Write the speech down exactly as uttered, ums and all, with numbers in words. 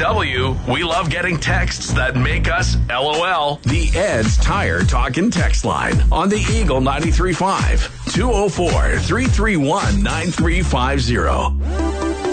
W, we love getting texts that make us LOL. The Ed's Tire Talk and Text Line on the Eagle ninety-three point five, two oh four, three three one, nine three five zero.